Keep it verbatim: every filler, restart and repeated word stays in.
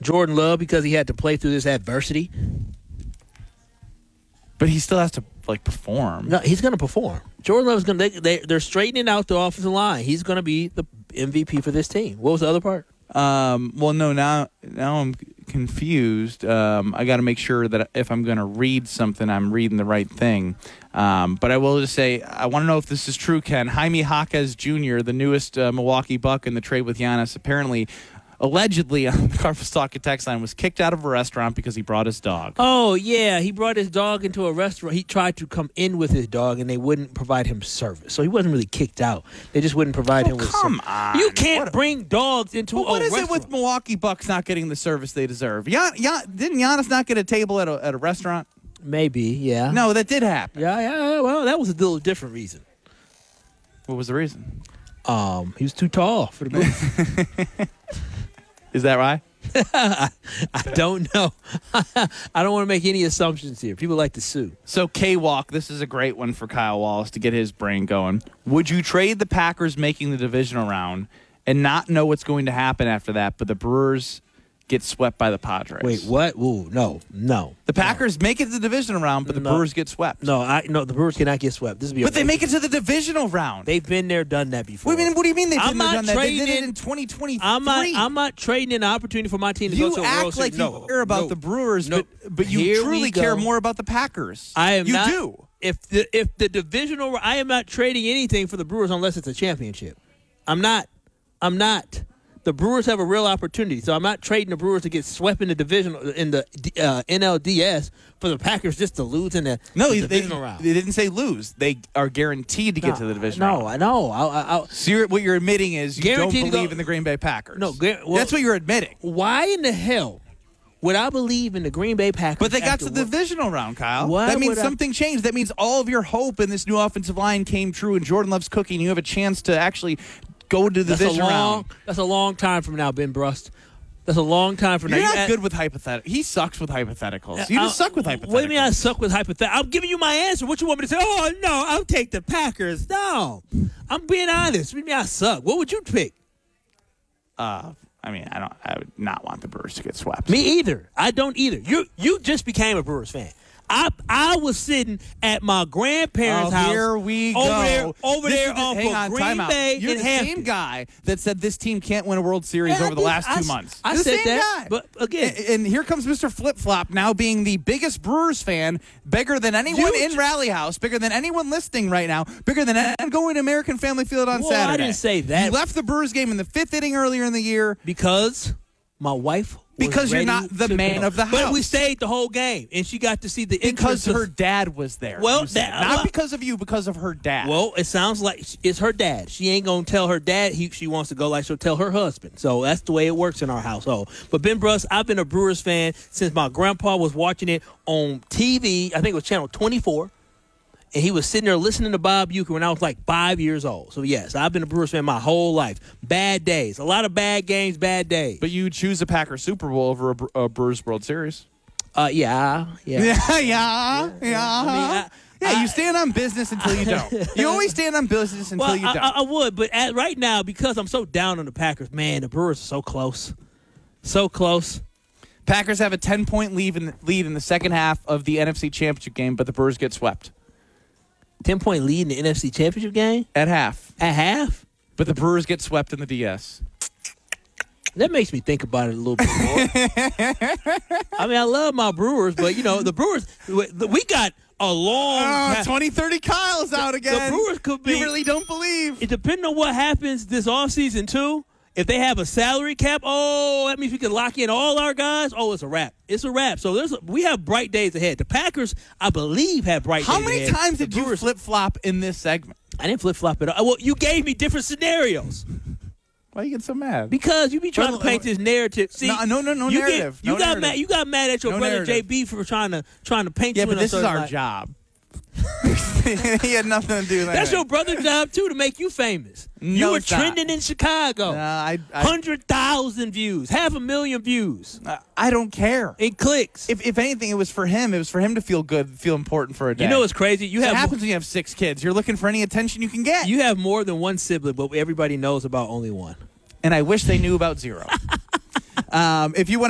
Jordan Love because he had to play through this adversity. But he still has to like perform. No, he's going to perform. Jordan Love is going to. They, they, they're straightening out the offensive line. He's going to be the M V P for this team. What was the other part? Um, well, no, now now I'm confused. Um, I got to make sure that if I'm going to read something, I'm reading the right thing. Um, but I will just say, I want to know if this is true, Ken. Jaime Jaquez Junior, the newest uh, Milwaukee Buck in the trade with Giannis, apparently, allegedly on the Carpus Talk text line, was kicked out of a restaurant because he brought his dog. Oh, yeah. He brought his dog into a restaurant. He tried to come in with his dog, and they wouldn't provide him service. So he wasn't really kicked out. They just wouldn't provide oh, him with come service. on. You can't what, bring dogs into well, a what is restaurant. it with Milwaukee Bucks not getting the service they deserve? Gian, Gian, didn't Giannis not get a table at a, at a restaurant? Maybe, yeah. No, that did happen. Yeah, yeah. Well, that was a little different reason. What was the reason? Um, he was too tall for the booth. Is that right? I don't know. I don't want to make any assumptions here. People like to sue. So, K-Walk, this is a great one for Kyle Wallace to get his brain going. Would you trade the Packers making the divisional round and not know what's going to happen after that, but the Brewers get swept by the Padres? Wait, what? Ooh, no, no. The Packers no. make it to the divisional round, but the no. Brewers get swept. No, I no. The Brewers cannot get swept. This would be. But they make it to the divisional round. They've been there, done that before. What do you mean? What do you mean they've I'm been there, done that? They did it in, in twenty twenty-three. I'm not. I'm not trading in an opportunity for my team to you go to a act World like Series. you No, care about no, the Brewers, no. but but you Here truly care more about the Packers. I am you not. do. If the if the divisional, I am not trading anything for the Brewers unless it's a championship. I'm not. I'm not. The Brewers have a real opportunity, so I'm not trading the Brewers to get swept in the division in the uh, N L D S for the Packers just to lose in the, no, the they, divisional round. They didn't say lose. They are guaranteed to no, get to the divisional no, round. I know. I, I, I, so you're, what you're admitting is you don't Guaranteed to believe go- in the Green Bay Packers. No, gu- well, that's what you're admitting. Why in the hell would I believe in the Green Bay Packers? But they got after to the what- divisional round, Kyle. Why that means would I- something changed. That means all of your hope in this new offensive line came true, and Jordan Love's cooking. You have a chance to actually go to the That's a division long. round. That's a long time from now, Ben Brust. That's a long time from You're now. not You add- good with hypotheticals. He sucks with hypotheticals. You just I- suck with hypotheticals. What do you mean I suck with hypotheticals? I'm giving you my answer. What you want me to say? Oh, no, I'll take the Packers. No. I'm being honest. What do you mean I suck? What would you pick? Uh, I mean, I don't. I would not want the Brewers to get swept. Me either. I don't either. You you just became a Brewers fan. I I was sitting at my grandparents' oh, house. Here we over go. There, over This there is the- off hang of on, Green time out. Bay You're and the Hampton. same guy that said this team can't win a World Series Yeah, I over the did- last I two s- months. I You're the said same that, guy. but again- and, and here comes Mister Flip Flop now being the biggest Brewers fan, bigger than anyone You- in Rally House, bigger than anyone listening right now, bigger than anyone going to American Family Field on Well, Saturday. I didn't say that. You left the Brewers game in the fifth inning earlier in the year. Because my wife was Because you're ready not the to man go. of the But we house. stayed the whole game, and she got to see the Because interest of- her dad was there. Well, you said. that- not well- because of you, because of her dad. Well, it sounds like it's her dad. She ain't gonna tell her dad he, she wants to go like she'll tell her husband. So that's the way it works in our household. But Ben Bruss, I've been a Brewers fan since my grandpa was watching it on T V. I think it was Channel twenty-four. And he was sitting there listening to Bob Uecker when I was like five years old. So, yes, I've been a Brewers fan my whole life. Bad days. A lot of bad games, bad days. But you choose a Packers Super Bowl over a, Bre- a Brewers World Series. Uh, yeah, yeah. Yeah, yeah, yeah. I mean, I- yeah, I- you stand on business until you don't. You always stand on business until Well, you I, don't. I, I would, but at, right now, because I'm so down on the Packers, man, the Brewers are so close. So close. Packers have a ten-point lead in, the, lead in the second half of the N F C Championship game, but the Brewers get swept. ten-point lead in the N F C Championship game? At half. At half? But the Brewers get swept in the D S. That makes me think about it a little bit more. I mean, I love my Brewers, but, you know, the Brewers, we got a long Oh, time. twenty thirty Kyle's out again. The Brewers could be. You really don't believe. It depending on what happens this offseason, too. If they have a salary cap, oh, that means we can lock in all our guys. Oh, it's a wrap. It's a wrap. So there's a, we have bright days ahead. The Packers, I believe, have bright How days many ahead. times The did you Brewers- flip-flop in this segment? I didn't flip-flop it. Well, you gave me different scenarios. Why you get so mad? Because you be trying Well, to paint this narrative. See, no, no, no, no you narrative. Get, you No got narrative. mad. You got mad at your No brother narrative. J B for trying to trying to paint yeah, you but in a this is certain our light. job. He had nothing to do with that. That's your brother's job too, to make you famous. you No, were it's not. trending in Chicago. Uh, I, I, Hundred thousand views, half a million views. uh, I don't care. It clicks. If if anything, it was for him. It was for him to feel good, feel important for a day. You know what's crazy? You What have happens when you have six kids? You're looking for any attention you can get. you have more than one sibling, but everybody knows about only one. and I wish they knew about zero. um, if you want